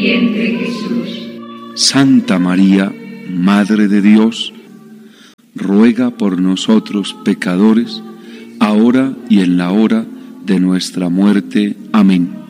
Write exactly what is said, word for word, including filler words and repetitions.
viviente Jesús. Santa María, Madre de Dios, ruega por nosotros pecadores, ahora y en la hora de nuestra muerte. Amén.